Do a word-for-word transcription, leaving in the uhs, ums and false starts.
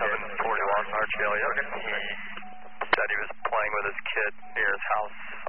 seven forty-one Archie Elliott. He said he was playing with his kid near his house